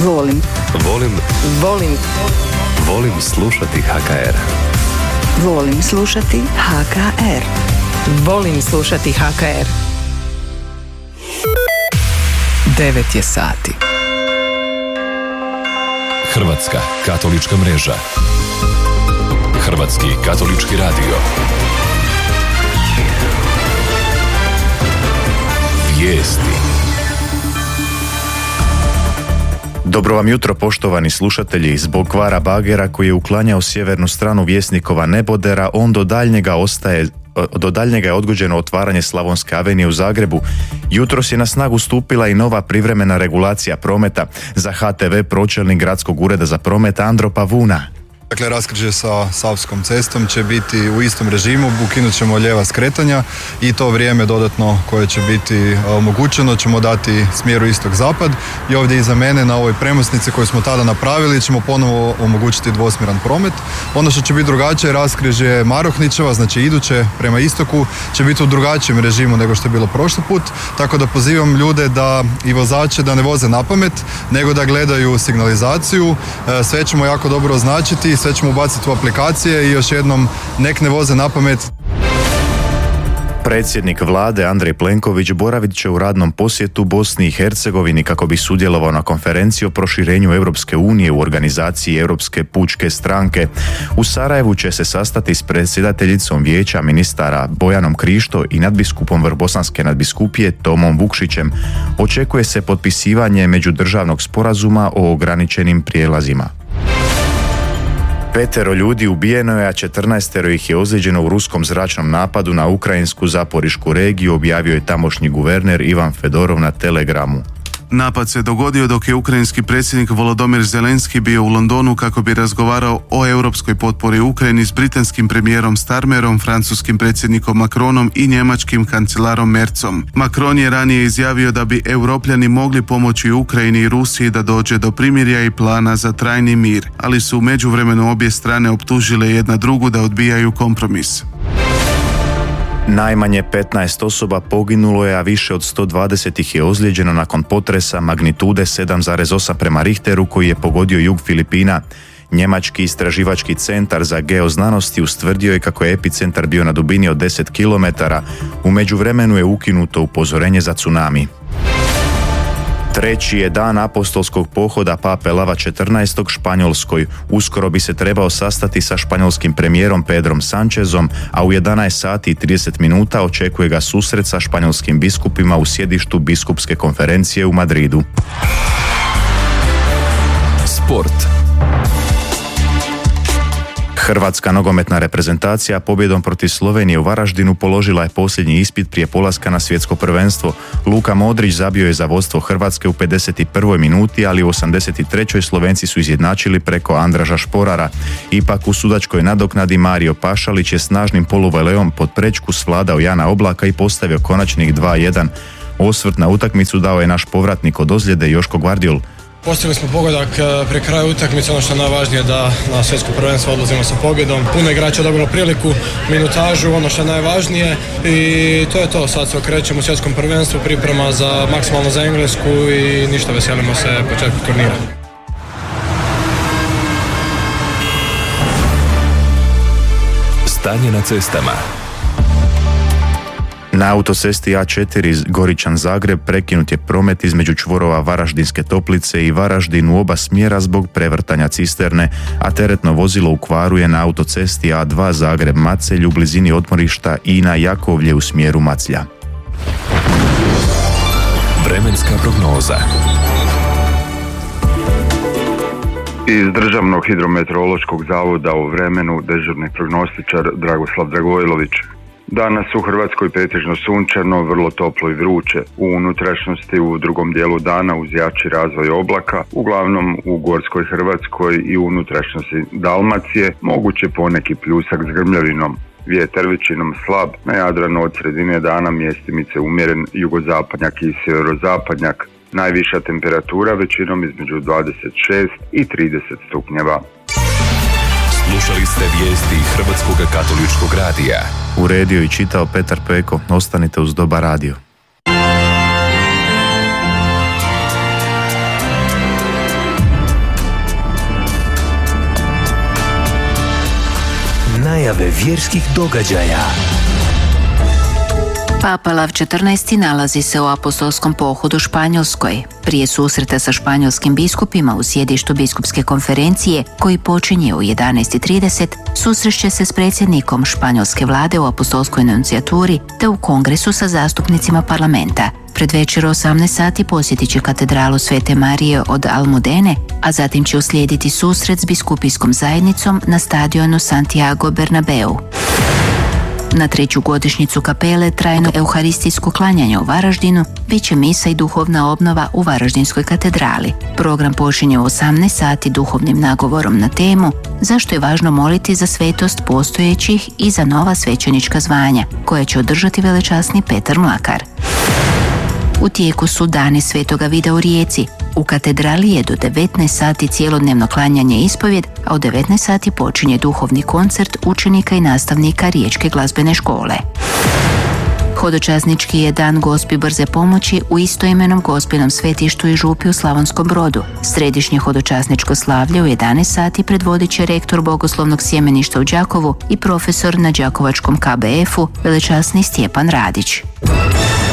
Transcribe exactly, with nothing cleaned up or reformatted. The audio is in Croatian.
Volim. Volim. Volim. Volim slušati H K R. Volim slušati H K R. Volim slušati H K R. Devet je sati. Hrvatska katolička mreža. Hrvatski katolički radio. Vijesti. Dobro vam jutro, poštovani slušatelji. Zbog kvara bagera koji je uklanjao sjevernu stranu Vjesnikova nebodera, on do daljnjega ostaje Do daljnjega je odgođeno otvaranje Slavonske avenije u Zagrebu. Jutros je na snagu stupila i nova privremena regulacija prometa. Za H T V pročelnik Gradskog ureda za promet Andro Pavuna. Dakle, raskrižje sa Savskom cestom će biti u istom režimu, ukinut ćemo lijeva skretanja i to vrijeme dodatno koje će biti omogućeno ćemo dati smjeru istok-zapad i ovdje iza mene na ovoj premosnici koju smo tada napravili ćemo ponovo omogućiti dvosmjeran promet. Ono što će biti drugačije, raskrižje Marohničeva, znači iduće prema istoku, će biti u drugačijem režimu nego što je bilo prošli put, tako da pozivam ljude da i vozače da ne voze na pamet, nego da gledaju signalizaciju. Sve ćemo jako dobro označiti, sve ćemo ubaciti u aplikacije i još jednom nek ne voze na pamet. Predsjednik vlade Andrej Plenković boravit će u radnom posjetu Bosni i Hercegovini kako bi sudjelovao na konferenciji o proširenju Europske unije u organizaciji Europske pučke stranke. U Sarajevu će se sastati s predsjedateljicom vijeća ministara Bojanom Krišto i nadbiskupom Vrbosanske nadbiskupije Tomom Vukšićem. Očekuje se potpisivanje međudržavnog sporazuma o ograničenim prijelazima. Petero ljudi ubijeno je, a četrnaestero ih je ozlijeđeno u ruskom zračnom napadu na ukrajinsku Zaporišku regiju, objavio je tamošnji guverner Ivan Fedorov na Telegramu. Napad se dogodio dok je ukrajinski predsjednik Volodymyr Zelenski bio u Londonu kako bi razgovarao o europskoj potpori Ukrajini s britanskim premijerom Starmerom, francuskim predsjednikom Macronom i njemačkim kancelarom Merzom. Macron je ranije izjavio da bi Europljani mogli pomoći Ukrajini i Rusiji da dođe do primirja i plana za trajni mir, ali su u međuvremenu obje strane optužile jedna drugu da odbijaju kompromis. Najmanje petnaest osoba poginulo je, a više od sto dvadeset ih je ozlijeđeno nakon potresa magnitude sedam zarez osam prema Richteru koji je pogodio jug Filipina. Njemački istraživački centar za geoznanosti ustvrdio je kako je epicentar bio na dubini od deset kilometara. U međuvremenu je ukinuto upozorenje za tsunami. Treći je dan apostolskog pohoda Pape Lava četrnaestog Španjolskoj. Uskoro bi se trebao sastati sa španjolskim premijerom Pedrom Sanchezom, a u jedanaest sati i trideset minuta očekuje ga susret sa španjolskim biskupima u sjedištu biskupske konferencije u Madridu. Sport. Hrvatska nogometna reprezentacija pobjedom protiv Slovenije u Varaždinu položila je posljednji ispit prije polaska na svjetsko prvenstvo. Luka Modrić zabio je za vodstvo Hrvatske u pedeset prvoj minuti, ali u osamdeset trećoj Slovenci su izjednačili preko Andraža Šporara. Ipak u sudačkoj nadoknadi Mario Pašalić je snažnim poluveleom pod prečku svladao Jana Oblaka i postavio konačnih dva jedan. Osvrt na utakmicu dao je naš povratnik od ozljede Joško Gvardiol. Postigli smo pogodak pri kraju utakmice, ono što je najvažnije da na svjetsko prvenstvo odlazimo sa pobjedom. Puno igrača dobilo priliku, minutažu, ono što je najvažnije i to je to. Sad se okrećemo u svjetskom prvenstvu, priprema za maksimalno za Englesku i ništa, veselimo se početku turnira. Stanje na cestama. Na autocesti A četiri Goričan-Zagreb prekinut je promet između čvorova Varaždinske Toplice i Varaždin u oba smjera zbog prevrtanja cisterne, a teretno vozilo u kvaru je na autocesti A dva Zagreb-Macelj u blizini odmorišta i na Jakovlje u smjeru Maclja. Vremenska prognoza. Iz Državnog hidrometeorološkog zavoda u vremenu dežurni prognostičar Dragoslav Dragojlović. Danas u Hrvatskoj pretežno sunčano, vrlo toplo i vruće. U unutrašnjosti u drugom dijelu dana uz jači razvoj oblaka, uglavnom u Gorskoj Hrvatskoj i u unutrašnjosti Dalmacije, moguće poneki pljusak s grmljavinom. Vjetar većinom slab, na Jadranu od sredine dana mjestimice umjeren jugozapadnjak i sjeverozapadnjak. Najviša temperatura većinom između dvadeset šest i trideset stupnjeva. Slušali ste vijesti Hrvatskog katoličkog radija. Uredio i čitao Petar Peko. Ostanite uz Dobar radio. predstave vjerskih događaja. Papa Lav četrnaesti nalazi se u apostolskom pohodu Španjolskoj. Prije susreta sa španjolskim biskupima u sjedištu biskupske konferencije, koji počinje u jedanaest i trideset, susreće se s predsjednikom španjolske vlade u apostolskoj enuncijaturi te u kongresu sa zastupnicima parlamenta. Pred večer osamnaest sati posjetit će katedralu Svete Marije od Almudene, a zatim će uslijediti susret s biskupijskom zajednicom na stadionu Santiago Bernabeu. Na treću godišnjicu kapele trajno euharistijsko klanjanje u Varaždinu bit će misa i duhovna obnova u Varaždinskoj katedrali. Program počinje u osamnaest sati duhovnim nagovorom na temu zašto je važno moliti za svetost postojećih i za nova svećenička zvanja, koje će održati velečasni Petar Mlakar. U tijeku su dani Svetoga Vida u Rijeci. U katedrali je do devetnaest sati cijelodnevno klanjanje i ispovjed, a u devetnaest sati počinje duhovni koncert učenika i nastavnika Riječke glazbene škole. Hodočasnički je dan Gospi brze pomoći u istoimenom gospinom svetištu i župi u Slavonskom Brodu. Središnje hodočasničko slavlje u jedanaest sati predvodit će rektor Bogoslovnog sjemeništa u Đakovu i profesor na Đakovačkom K B F-u velečasni Stjepan Radić.